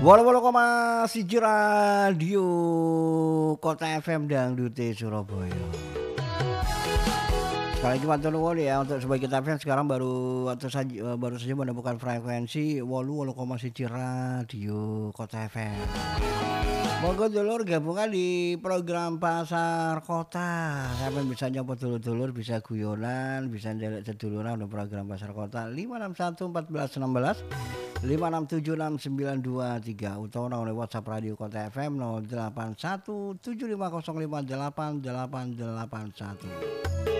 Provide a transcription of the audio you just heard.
8,1 Radio Kota FM Dangdute Surabaya. Sekali lagi matur nuwun ya untuk sebagai kita FM sekarang baru saja menemukan frekuensi 8,1 Radio Kota FM. Monggo dulur gabungan di program Pasar Kota. Sampeyan bisa nyapa dulur-dulur, bisa guyonan, bisa ndelok seduluran untuk program Pasar Kota 561 14 16 5676923 utawa oleh WhatsApp Radio Kota FM 081 7505 8881.